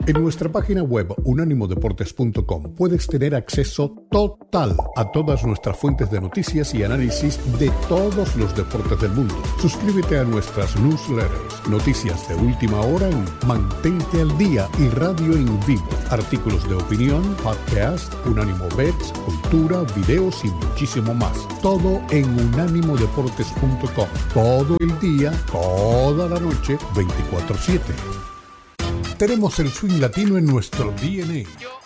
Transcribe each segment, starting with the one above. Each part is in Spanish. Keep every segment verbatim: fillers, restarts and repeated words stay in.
En nuestra página web unánimo deportes punto com puedes tener acceso total a todas nuestras fuentes de noticias y análisis de todos los deportes del mundo. Suscríbete a nuestras newsletters, noticias de última hora en Mantente al Día y radio en vivo, artículos de opinión, podcast, Unánimo Bets, cultura, videos y muchísimo más. Todo en unánimo deportes punto com. Todo el día, toda la noche, veinticuatro siete. Tenemos el swing latino en nuestro D N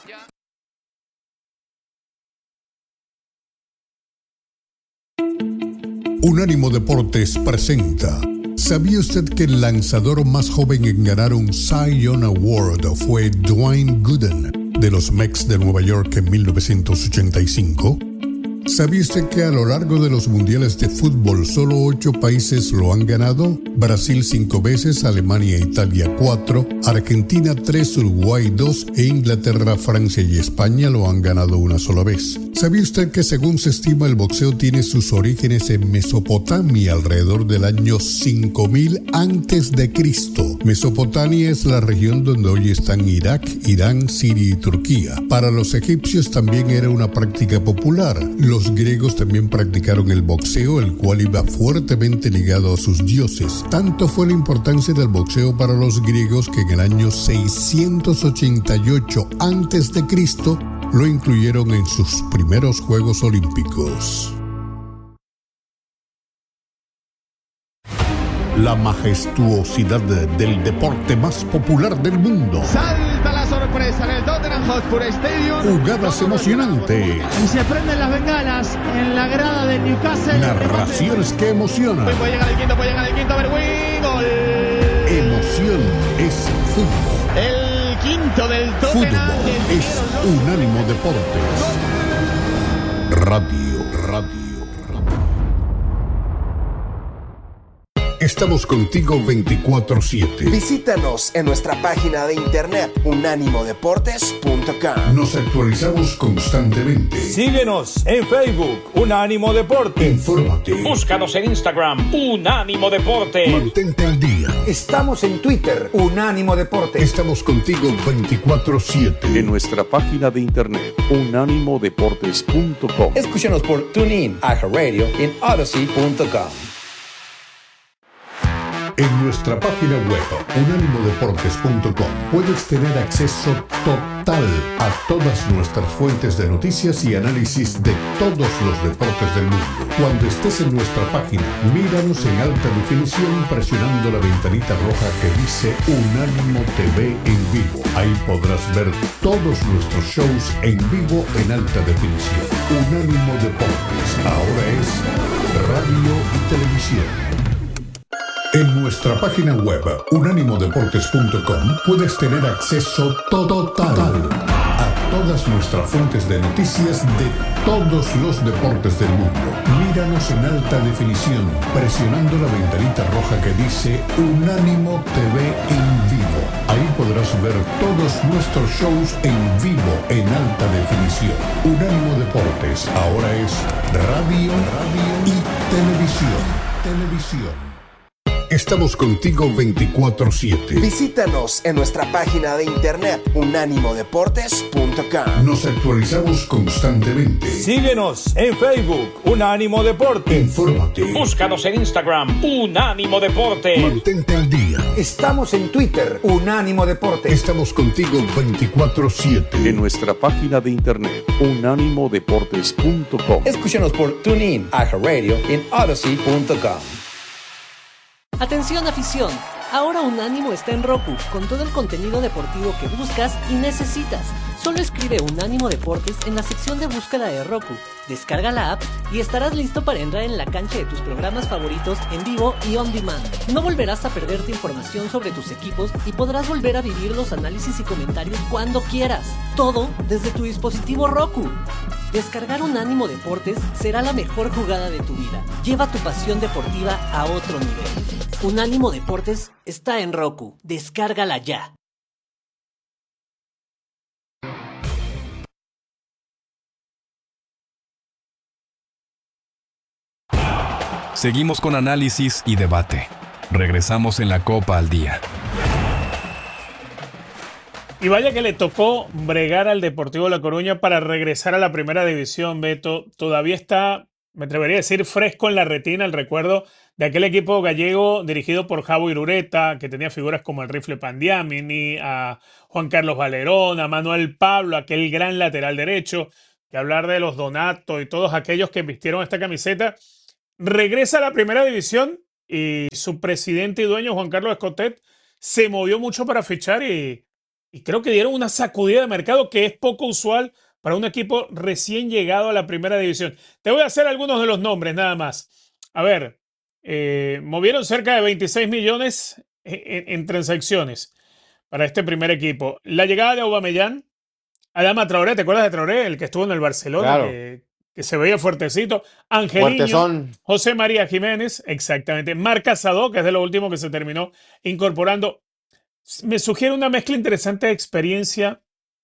A. Unánimo Deportes presenta. ¿Sabía usted que el lanzador más joven en ganar un Cy Young Award fue Dwayne Gooden de los Mets de Nueva York en mil novecientos ochenta y cinco? ¿Sabía usted que a lo largo de los mundiales de fútbol solo ocho países lo han ganado? Brasil cinco veces, Alemania e Italia cuatro, Argentina tres, Uruguay dos e Inglaterra, Francia y España lo han ganado una sola vez. ¿Sabía usted que según se estima el boxeo tiene sus orígenes en Mesopotamia alrededor del año cinco mil antes de Cristo? Mesopotamia es la región donde hoy están Irak, Irán, Siria y Turquía. Para los egipcios también era una práctica popular. Los griegos también practicaron el boxeo, el cual iba fuertemente ligado a sus dioses. Tanto fue la importancia del boxeo para los griegos que en el año seiscientos ochenta y ocho antes de Cristo lo incluyeron en sus primeros Juegos Olímpicos. La majestuosidad del deporte más popular del mundo. Salta la sorpresa en el Tottenham Hotspur Stadium. Jugadas emocionantes. Y se prenden las bengalas en la grada de Newcastle. Narraciones que emocionan. Puede llegar el quinto, puede llegar el quinto, Berwin. Gol. Emoción es fútbol. El quinto del Tottenham. Fútbol es Unánimo Deportes. Radio, radio. Estamos contigo veinticuatro siete. Visítanos en nuestra página de internet unánimo deportes punto com. Nos actualizamos constantemente. Síguenos en Facebook, Unánimo Deportes. Infórmate. Búscanos en Instagram, Unánimo Deportes. Mantente al día. Estamos en Twitter, Unánimo Deportes. Estamos contigo veinticuatro siete. En nuestra página de internet, unánimo deportes punto com. Escúchanos por TuneIn, iHeartRadio y en Odyssey punto com. En nuestra página web, unánimo deportes punto com, puedes tener acceso total a todas nuestras fuentes de noticias y análisis de todos los deportes del mundo. Cuando estés en nuestra página, míranos en alta definición presionando la ventanita roja que dice Unánimo T V en vivo. Ahí podrás ver todos nuestros shows en vivo en alta definición. Unánimo Deportes, ahora es radio y televisión. En nuestra página web, unánimo deportes punto com, puedes tener acceso total a todas nuestras fuentes de noticias de todos los deportes del mundo. Míranos en alta definición, presionando la ventanita roja que dice Unánimo T V en vivo. Ahí podrás ver todos nuestros shows en vivo en alta definición. Unánimo Deportes, ahora es radio, radio y televisión. Televisión. Estamos contigo veinticuatro siete. Visítanos en nuestra página de internet unánimo deportes punto com. Nos actualizamos constantemente. Síguenos en Facebook, Unánimo Deportes. Infórmate. Búscanos en Instagram, Unánimo Deportes. Mantente al día. Estamos en Twitter, Unánimo Deportes. Estamos contigo veinticuatro siete. En nuestra página de internet, unánimo deportes punto com. Escúchanos por TuneIn, iHeartRadio y en Odyssey punto com. Atención afición, ahora Unánimo está en Roku, con todo el contenido deportivo que buscas y necesitas. Solo escribe Unánimo Deportes en la sección de búsqueda de Roku, descarga la app y estarás listo para entrar en la cancha de tus programas favoritos en vivo y on demand. No volverás a perderte información sobre tus equipos y podrás volver a vivir los análisis y comentarios cuando quieras. Todo desde tu dispositivo Roku. Descargar Unánimo Deportes será la mejor jugada de tu vida. Lleva tu pasión deportiva a otro nivel. Unánimo Deportes está en Roku. Descárgala ya. Seguimos con análisis y debate. Regresamos en la Copa al Día. Y vaya que le tocó bregar al Deportivo La Coruña para regresar a la primera división, Beto. Todavía está, me atrevería a decir, fresco en la retina el recuerdo de aquel equipo gallego dirigido por Javo Irureta, que tenía figuras como el Rifle Pandiamini, a Juan Carlos Valerón, a Manuel Pablo, aquel gran lateral derecho, que hablar de los Donato y todos aquellos que vistieron esta camiseta. Regresa a la primera división y su presidente y dueño, Juan Carlos Escotet, se movió mucho para fichar y Y creo que dieron una sacudida de mercado que es poco usual para un equipo recién llegado a la primera división. Te voy a hacer algunos de los nombres nada más. A ver, eh, movieron cerca de veintiséis millones en, en transacciones para este primer equipo. La llegada de Aubameyang, Adama Traoré, ¿te acuerdas de Traoré? El que estuvo en el Barcelona, Claro. que, que se veía fuertecito. Angeliño, Fuertezón. José María Jiménez, exactamente. Marc Casado, que es de lo último que se terminó incorporando. Me sugiere una mezcla interesante de experiencia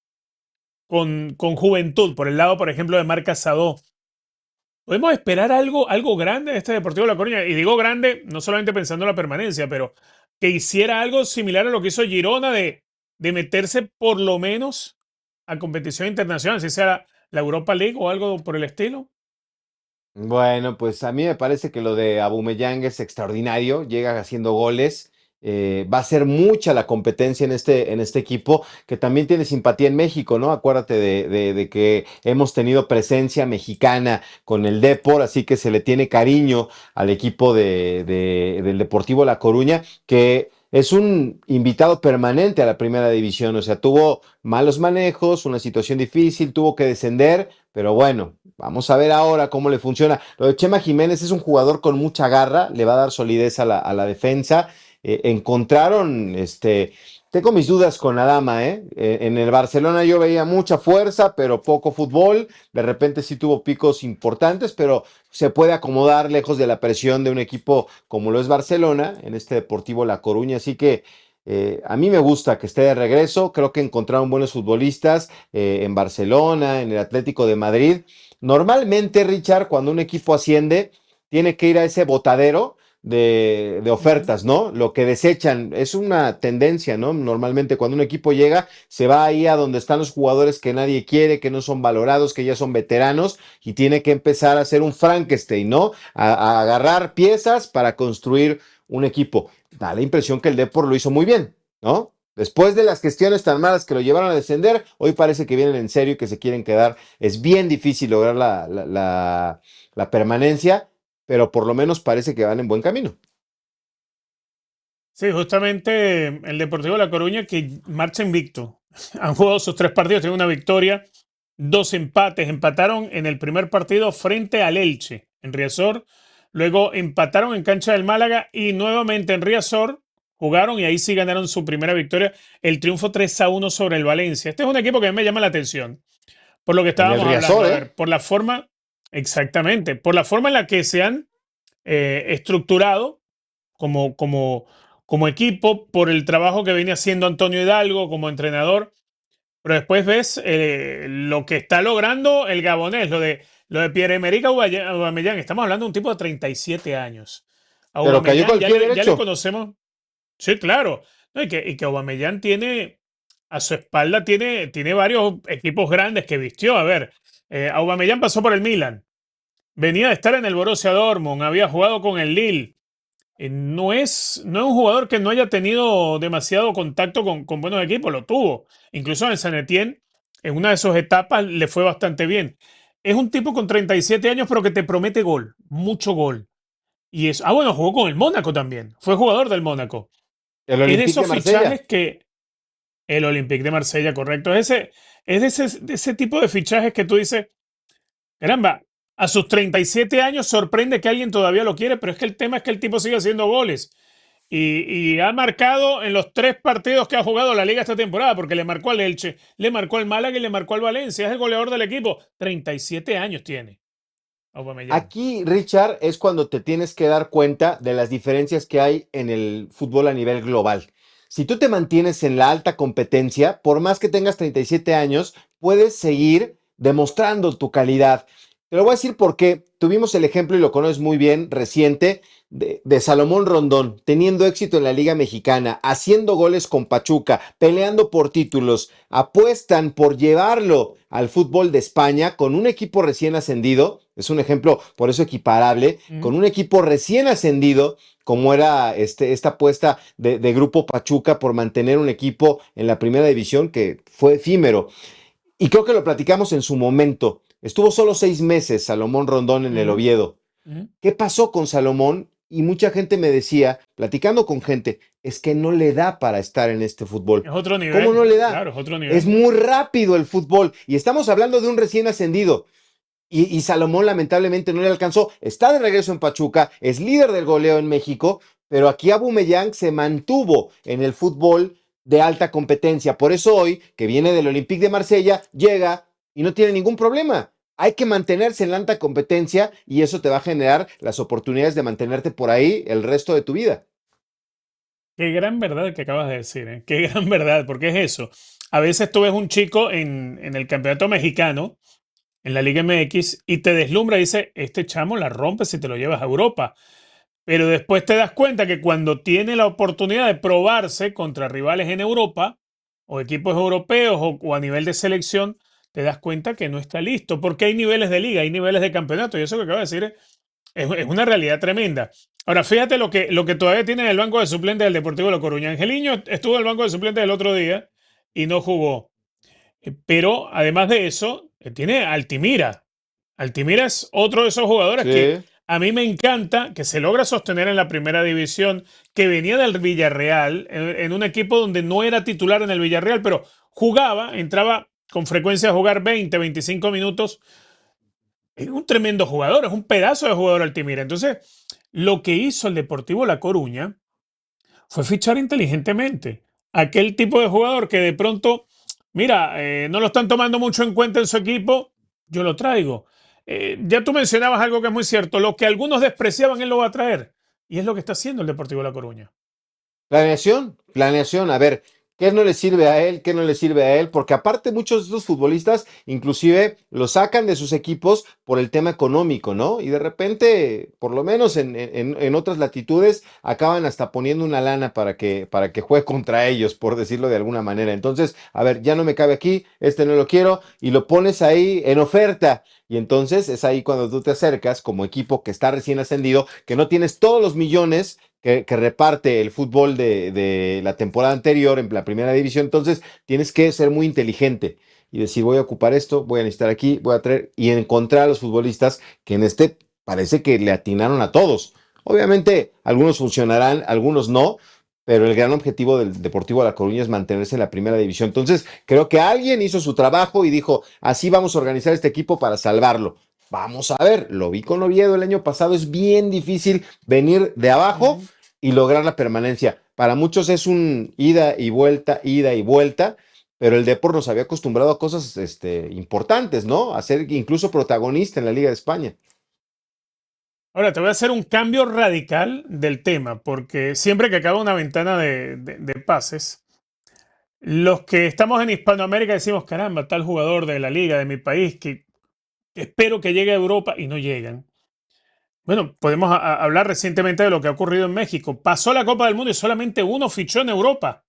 con, con juventud, por el lado, por ejemplo, de Marc Casado. ¿Podemos esperar algo, algo grande de este Deportivo La Coruña? Y digo grande, no solamente pensando en la permanencia, pero que hiciera algo similar a lo que hizo Girona de, de meterse por lo menos a competición internacional, si sea la Europa League o algo por el estilo. Bueno, pues a mí me parece que lo de Aubameyang es extraordinario, llega haciendo goles, eh, va a ser mucha la competencia en este, en este equipo, que también tiene simpatía en México, ¿no? Acuérdate de, de- de que hemos tenido presencia mexicana con el Depor, así que se le tiene cariño al equipo de, de- del Deportivo La Coruña, que es un invitado permanente a la primera división, o sea, tuvo malos manejos, una situación difícil, tuvo que descender, pero bueno, vamos a ver ahora cómo le funciona. Lo de Chema Jiménez es un jugador con mucha garra, le va a dar solidez a la, a la defensa. Eh, encontraron, este, tengo mis dudas con Adama, ¿eh? Eh, En el Barcelona yo veía mucha fuerza, pero poco fútbol. De repente sí tuvo picos importantes, pero se puede acomodar lejos de la presión de un equipo como lo es Barcelona, en este Deportivo La Coruña. Así que eh, a mí me gusta que esté de regreso. Creo que encontraron buenos futbolistas eh, en Barcelona, en el Atlético de Madrid. Normalmente, Richard, cuando un equipo asciende, tiene que ir a ese botadero de, de ofertas, ¿no? Lo que desechan es una tendencia, ¿no? Normalmente cuando un equipo llega, se va ahí a donde están los jugadores que nadie quiere, que no son valorados, que ya son veteranos, y tiene que empezar a hacer un Frankenstein, ¿no? A, a agarrar piezas para construir un equipo. Da la impresión que el Depor lo hizo muy bien, ¿no? Después de las gestiones tan malas que lo llevaron a descender, hoy parece que vienen en serio y que se quieren quedar. Es bien difícil lograr la, la, la, la permanencia, pero por lo menos parece que van en buen camino. Sí, justamente el Deportivo La Coruña que marcha invicto. Han jugado sus tres partidos, tienen una victoria, dos empates. Empataron en el primer partido frente al Elche, en Riazor. Luego empataron en cancha del Málaga y nuevamente en Riazor jugaron y ahí sí ganaron su primera victoria. El triunfo tres a uno sobre el Valencia. Este es un equipo que a mí me llama la atención. Por lo que estábamos En el hablando, Riazor, a ¿eh? ver, por la forma, exactamente, por la forma en la que se han eh, estructurado como, como, como equipo, por el trabajo que viene haciendo Antonio Hidalgo como entrenador, pero después ves eh, lo que está logrando el gabonés, lo de, lo de Pierre-Emerick Aubameyang. Aubameyang. Estamos hablando de un tipo de treinta y siete años. Pero cayó Aubameyang con el ya pie le, ya le derecho. conocemos. Sí, claro. No, y, que, y que Aubameyang tiene a su espalda, tiene, tiene varios equipos grandes que vistió. A ver, eh, Aubameyang pasó por el Milan, venía de estar en el Borussia Dortmund, había jugado con el Lille. Eh, no, es, no es un jugador que no haya tenido demasiado contacto con, con buenos equipos, lo tuvo. Incluso en Saint Etienne, en una de sus etapas, le fue bastante bien. Es un tipo con treinta y siete años, pero que te promete gol, mucho gol. Y eso, ah, bueno, jugó con el Mónaco también, fue jugador del Mónaco. El Es de Olympique de esos Marsella. fichajes que. El Olympique de Marsella, correcto. Es, ese, es de, ese, de ese tipo de fichajes que tú dices, caramba, a sus treinta y siete años sorprende que alguien todavía lo quiere, pero es que el tema es que el tipo sigue haciendo goles. Y, y ha marcado en los tres partidos que ha jugado la Liga esta temporada, porque le marcó al Elche, le marcó al Málaga y le marcó al Valencia. Es el goleador del equipo. treinta y siete años tiene Aubameyang. Aquí, Richard, es cuando te tienes que dar cuenta de las diferencias que hay en el fútbol a nivel global. Si tú te mantienes en la alta competencia, por más que tengas treinta y siete años, puedes seguir demostrando tu calidad. Te lo voy a decir porque tuvimos el ejemplo, y lo conoces muy bien, reciente, de, de Salomón Rondón, teniendo éxito en la Liga Mexicana, haciendo goles con Pachuca, peleando por títulos, apuestan por llevarlo al fútbol de España con un equipo recién ascendido, es un ejemplo por eso equiparable, mm. con un equipo recién ascendido, como era este, esta apuesta de, de Grupo Pachuca por mantener un equipo en la primera división que fue efímero. Y creo que lo platicamos en su momento. Estuvo solo seis meses Salomón Rondón en mm. el Oviedo. Mm. ¿Qué pasó con Salomón? Y mucha gente me decía, platicando con gente, es que no le da para estar en este fútbol. Es otro nivel. ¿Cómo no le da? Claro, es otro nivel. Es muy rápido el fútbol. Y estamos hablando de un recién ascendido. Y, y Salomón lamentablemente no le alcanzó. Está de regreso en Pachuca, es líder del goleo en México, pero aquí Aubameyang se mantuvo en el fútbol de alta competencia. Por eso hoy, que viene del Olympique de Marsella, llega y no tiene ningún problema. Hay que mantenerse en la alta competencia y eso te va a generar las oportunidades de mantenerte por ahí el resto de tu vida. Qué gran verdad que acabas de decir, ¿eh? Qué gran verdad, porque es eso. A veces tú ves un chico en, en el campeonato mexicano, en la Liga M X, y te deslumbra y dice, este chamo la rompe si te lo llevas a Europa. Pero después te das cuenta que cuando tiene la oportunidad de probarse contra rivales en Europa, o equipos europeos, o, o a nivel de selección, te das cuenta que no está listo, porque hay niveles de liga, hay niveles de campeonato, y eso que acabo de decir es, es una realidad tremenda. Ahora, fíjate lo que, lo que todavía tiene en el banco de suplentes del Deportivo La Coruña. Angeliño estuvo en el banco de suplentes el otro día y no jugó. Pero, además de eso, tiene Altimira. Altimira es otro de esos jugadores sí. que a mí me encanta, que se logra sostener en la primera división, que venía del Villarreal, en, en un equipo donde no era titular en el Villarreal, pero jugaba, entraba con frecuencia a jugar veinte, veinticinco minutos. Es un tremendo jugador, es un pedazo de jugador Altimira. Entonces, lo que hizo el Deportivo La Coruña fue fichar inteligentemente. Aquel tipo de jugador que de pronto, mira, eh, no lo están tomando mucho en cuenta en su equipo, yo lo traigo. Eh, ya tú mencionabas algo que es muy cierto, lo que algunos despreciaban, él lo va a traer. Y es lo que está haciendo el Deportivo La Coruña. Planeación, planeación. A ver, ¿qué no le sirve a él? ¿Qué no le sirve a él? Porque aparte muchos de estos futbolistas inclusive lo sacan de sus equipos por el tema económico, ¿no? Y de repente, por lo menos en, en, en otras latitudes, acaban hasta poniendo una lana para que, para que juegue contra ellos, por decirlo de alguna manera. Entonces, a ver, ya no me cabe aquí, este no lo quiero, y lo pones ahí en oferta. Y entonces es ahí cuando tú te acercas como equipo que está recién ascendido, que no tienes todos los millones que, que reparte el fútbol de, de la temporada anterior en la primera división. Entonces tienes que ser muy inteligente y decir, voy a ocupar esto, voy a necesitar aquí, voy a traer y encontrar a los futbolistas que en este parece que le atinaron a todos. Obviamente algunos funcionarán, algunos no, pero el gran objetivo del Deportivo La Coruña es mantenerse en la primera división. Entonces, creo que alguien hizo su trabajo y dijo, así vamos a organizar este equipo para salvarlo. Vamos a ver, lo vi con Oviedo el año pasado, es bien difícil venir de abajo uh-huh. y lograr la permanencia. Para muchos es un ida y vuelta, ida y vuelta, pero el Depor nos había acostumbrado a cosas este, importantes, ¿no? A ser incluso protagonista en la Liga de España. Ahora, te voy a hacer un cambio radical del tema, porque siempre que acaba una ventana de, de, de pases, los que estamos en Hispanoamérica decimos, caramba, tal jugador de la liga de mi país que, que espero que llegue a Europa y no llegan. Bueno, podemos a, a hablar recientemente de lo que ha ocurrido en México. Pasó la Copa del Mundo y solamente uno fichó en Europa.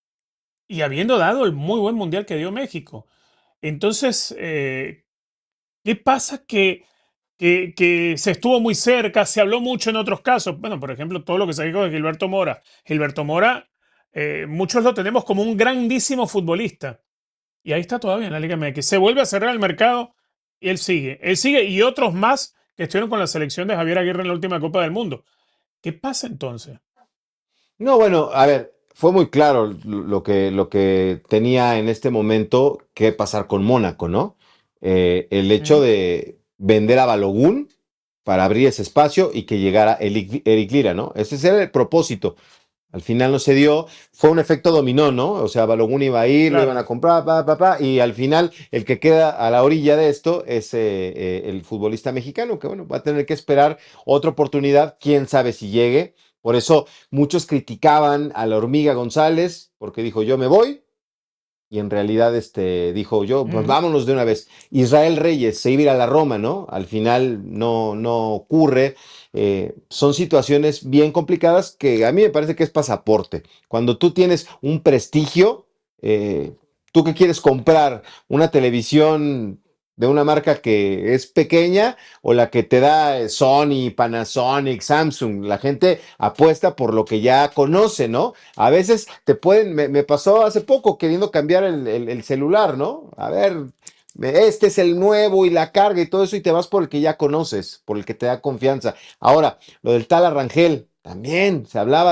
Y habiendo dado el muy buen mundial que dio México. Entonces, eh, ¿qué pasa que... Que, que se estuvo muy cerca, se habló mucho en otros casos? Bueno, por ejemplo, todo lo que se dijo de Gilberto Mora. Gilberto Mora, eh, muchos lo tenemos como un grandísimo futbolista. Y ahí está todavía en la Liga M X. Se vuelve a cerrar el mercado y él sigue. Él sigue y otros más que estuvieron con la selección de Javier Aguirre en la última Copa del Mundo. ¿Qué pasa entonces? No, bueno, a ver, fue muy claro lo que, lo que tenía en este momento que pasar con Mónaco, ¿no? Eh, el hecho mm. de vender a Balogun para abrir ese espacio y que llegara Eric, Eric Lira, ¿no? Ese era el propósito. Al final no se dio, fue un efecto dominó, ¿no? O sea, Balogun iba a ir, claro. Lo iban a comprar, pa, pa, pa, y al final el que queda a la orilla de esto es eh, eh, el futbolista mexicano, que bueno, va a tener que esperar otra oportunidad, quién sabe si llegue. Por eso muchos criticaban a la Hormiga González, porque dijo, yo me voy, y en realidad este, dijo yo, pues vámonos de una vez. Israel Reyes se iba a ir a la Roma, ¿no? Al final no, no ocurre. Eh, son situaciones bien complicadas que a mí me parece que es pasaporte. Cuando tú tienes un prestigio, eh, ¿tú qué quieres comprar? ¿Una televisión de una marca que es pequeña o la que te da Sony, Panasonic, Samsung? La gente apuesta por lo que ya conoce, ¿no? A veces te pueden, me, me pasó hace poco queriendo cambiar el, el, el celular, ¿no? A ver, este es el nuevo y la carga y todo eso, y te vas por el que ya conoces, por el que te da confianza. Ahora, lo del tal Arrangel, también se hablaba